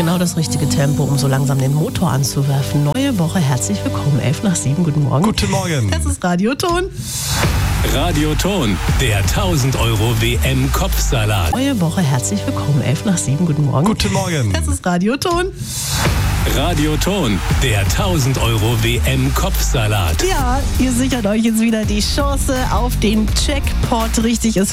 Genau das richtige Tempo, um so langsam den Motor anzuwerfen. Neue Woche, herzlich willkommen. 6:11, guten Morgen. Guten Morgen. Das ist Radioton. Radioton, der 1000 Euro WM-Kopfsalat. Neue Woche, herzlich willkommen. 6:11, guten Morgen. Guten Morgen. Das ist Radioton. Radioton, der 1000 Euro WM-Kopfsalat. Ja, ihr sichert euch jetzt wieder die Chance auf den Jackpot. Richtig ist